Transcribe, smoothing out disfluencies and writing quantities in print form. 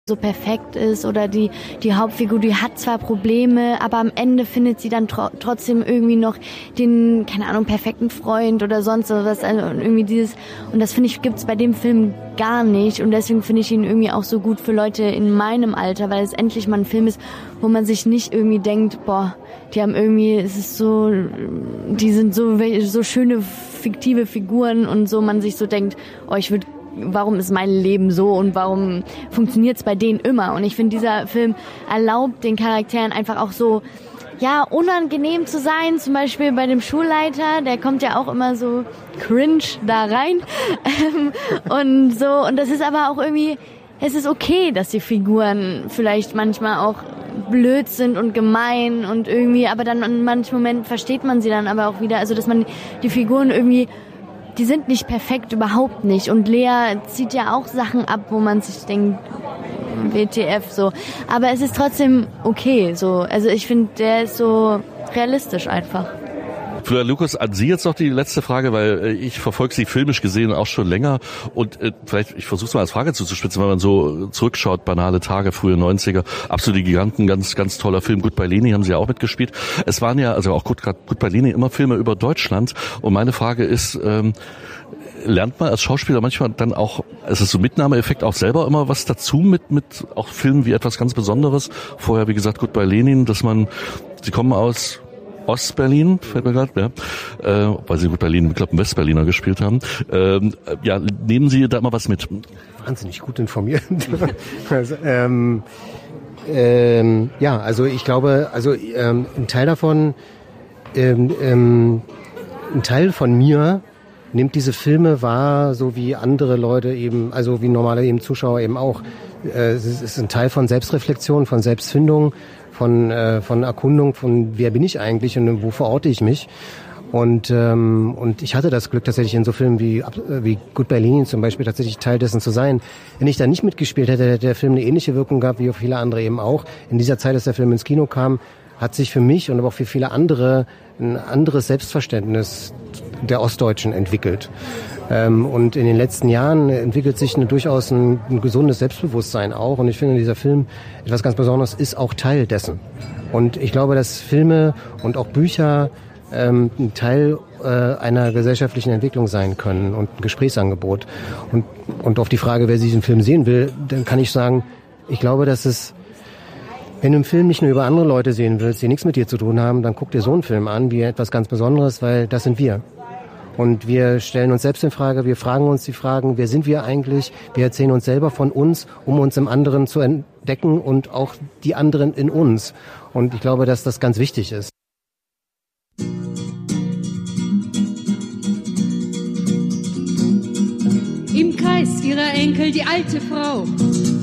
so perfekt ist oder die Hauptfigur, die hat zwar Probleme, aber am Ende findet sie dann trotzdem irgendwie noch den, keine Ahnung, perfekten Freund oder sonst was, also irgendwie dieses, und das finde ich, gibt's bei dem Film gar nicht und deswegen finde ich ihn irgendwie auch so gut für Leute in meinem Alter, weil es endlich mal ein Film ist, wo man sich nicht irgendwie denkt, boah, die haben irgendwie, es ist so, die sind so schöne fiktive Figuren und so, man sich so denkt, oh, warum ist mein Leben so und warum funktioniert's bei denen immer? Und ich finde, dieser Film erlaubt den Charakteren einfach auch so, ja, unangenehm zu sein. Zum Beispiel bei dem Schulleiter, der kommt ja auch immer so cringe da rein. Und so, und das ist aber auch irgendwie, es ist okay, dass die Figuren vielleicht manchmal auch blöd sind und gemein und irgendwie, aber dann in manchen Momenten versteht man sie dann aber auch wieder, also dass man die Figuren irgendwie, die sind nicht perfekt, überhaupt nicht. Und Lea zieht ja auch Sachen ab, wo man sich denkt, WTF, so. Aber es ist trotzdem okay, so. Also ich finde, der ist so realistisch einfach. Florian Lukas, an Sie jetzt noch die letzte Frage, weil ich verfolge Sie filmisch gesehen auch schon länger und vielleicht, ich versuche es mal als Frage zuzuspitzen, wenn man so zurückschaut, banale Tage, frühe 90er, absolute Giganten, ganz, ganz toller Film. Goodbye Lenin haben Sie ja auch mitgespielt. Es waren ja, also auch Goodbye Lenin, immer Filme über Deutschland und meine Frage ist, lernt man als Schauspieler manchmal dann auch, es ist so Mitnahmeeffekt, auch selber immer was dazu mit auch Filmen wie etwas ganz Besonderes? Vorher, wie gesagt, Goodbye Lenin, Sie kommen aus Ostberlin, fällt mir gerade, ja, weil Sie gut Berlin, ich glaube, Westberliner gespielt haben. Ja, nehmen Sie da mal was mit? Wahnsinnig gut informiert. Also, ja, also ich glaube, ein Teil davon, ein Teil von mir nimmt diese Filme wahr, so wie andere Leute eben, also wie normale eben Zuschauer eben auch. Es ist ein Teil von Selbstreflexion, von Selbstfindung, von Erkundung, von wer bin ich eigentlich und wo verorte ich mich. Und ich hatte das Glück, tatsächlich in so Filmen wie Goodbye Lenin zum Beispiel tatsächlich Teil dessen zu sein. Wenn ich da nicht mitgespielt hätte, hätte der Film eine ähnliche Wirkung gehabt, wie auch viele andere eben auch. In dieser Zeit, als der Film ins Kino kam, hat sich für mich und aber auch für viele andere ein anderes Selbstverständnis der Ostdeutschen entwickelt. Und in den letzten Jahren entwickelt sich durchaus ein gesundes Selbstbewusstsein auch. Und ich finde, dieser Film, etwas ganz Besonderes, ist auch Teil dessen. Und ich glaube, dass Filme und auch Bücher ein Teil einer gesellschaftlichen Entwicklung sein können und ein Gesprächsangebot. Und auf die Frage, wer diesen Film sehen will, dann kann ich sagen, ich glaube, dass es, wenn du einen Film nicht nur über andere Leute sehen willst, die nichts mit dir zu tun haben, dann guck dir so einen Film an, wie etwas ganz Besonderes, weil das sind wir. Und wir stellen uns selbst in Frage, wir fragen uns die Fragen, wer sind wir eigentlich? Wir erzählen uns selber von uns, um uns im anderen zu entdecken und auch die anderen in uns. Und ich glaube, dass das ganz wichtig ist. Im Kreis ihrer Enkel die alte Frau